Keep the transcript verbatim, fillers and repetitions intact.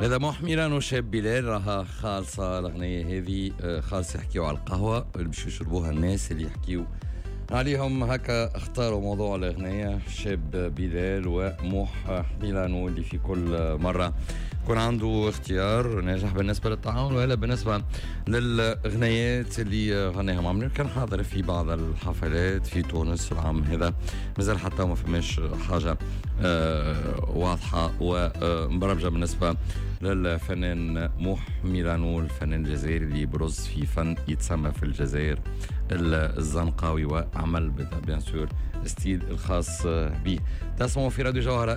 هذا محملا وشاب بلال راها خالصة الأغنية هذه خالص يحكيوا على القهوة اللي باش يشربوها الناس اللي يحكيوا عليهم. هكا اختاروا موضوع الأغنية شاب بلال وموح ميلانو اللي في كل مرة يكون عنده اختيار ناجح بالنسبة للطعام ولا بالنسبة للأغنيات اللي غناهم. عمرو كان حاضر في بعض الحفلات في تونس العام هذا، مازال حتى ما فماش حاجة آه واضحة ومبرمجة بالنسبة للفنان موح ميلانو الفنان الجزائري اللي يبرز في فن يتسمى في الجزائر الزنقاوي وعمل بيان سور ستيل الخاص به. تسمعوا في راديو جوهرة